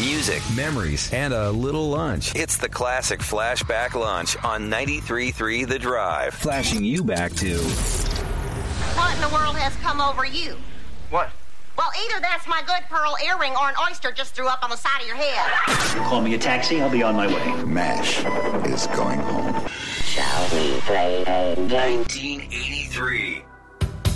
music, memories, and a little lunch. It's the classic Flashback Lunch on 93.3 The Drive. Flashing you back to... What in the world has come over you? What? Well, either that's my good pearl earring or an oyster just threw up on the side of your head. Call me a taxi, I'll be on my way. MASH is going home. Shall we play a game? 1983.